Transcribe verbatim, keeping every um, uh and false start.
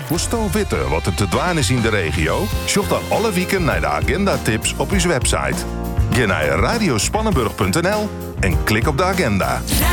Woest witte wat er te dwaan is in de regio? Zoek dan alle weken naar de agenda-tips op uw website. Ga naar radiospannenburg punt n l en klik op de agenda.